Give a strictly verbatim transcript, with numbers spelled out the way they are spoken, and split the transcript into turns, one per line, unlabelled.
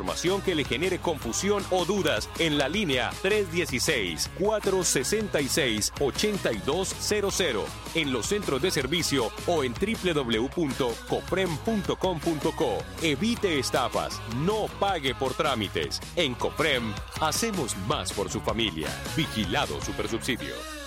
información que le genere confusión o dudas en la línea tres uno seis, cuatro seis seis, ocho dos cero cero, en los centros de servicio o en doble u doble u doble u punto coprem punto com punto co. Evite estafas, no pague por trámites. En Coprem, hacemos más por su familia. Vigilado Supersubsidio.